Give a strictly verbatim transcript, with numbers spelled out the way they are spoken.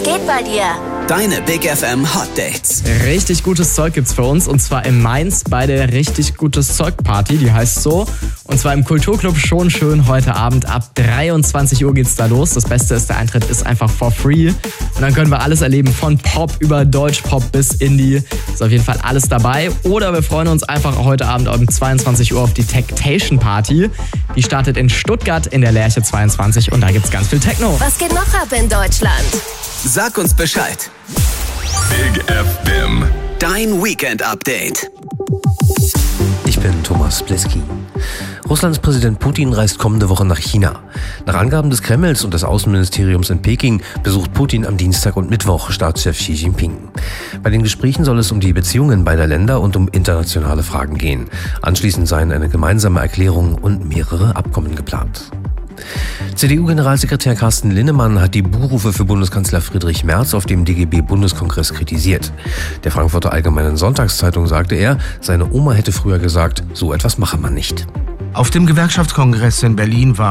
geht bei dir? Deine Big F M Hot Dates. Richtig gutes Zeug gibt's für uns und zwar in Mainz bei der Richtig gutes Zeug Party, die heißt so. Und zwar im Kulturclub Schon Schön heute Abend ab dreiundzwanzig Uhr geht's da los. Das Beste ist, der Eintritt ist einfach for free. Und dann können wir alles erleben, von Pop über Deutschpop bis Indie. Ist auf jeden Fall alles dabei. Oder wir freuen uns einfach heute Abend um zweiundzwanzig Uhr auf die Techtation Party. Die startet in Stuttgart in der Lerche zweiundzwanzig und da gibt's ganz viel Techno. Was geht noch ab in Deutschland? Sag uns Bescheid. Big F M. Dein Weekend-Update. Ich bin Thomas Bleski. Russlands Präsident Putin reist kommende Woche nach China. Nach Angaben des Kremls und des Außenministeriums in Peking besucht Putin am Dienstag und Mittwoch Staatschef Xi Jinping. Bei den Gesprächen soll es um die Beziehungen beider Länder und um internationale Fragen gehen. Anschließend seien eine gemeinsame Erklärung und mehrere Abkommen geplant. C D U-Generalsekretär Carsten Linnemann hat die Buhrufe für Bundeskanzler Friedrich Merz auf dem D G B-Bundeskongress kritisiert. Der Frankfurter Allgemeinen Sonntagszeitung sagte er, seine Oma hätte früher gesagt, so etwas mache man nicht. Auf dem Gewerkschaftskongress in Berlin war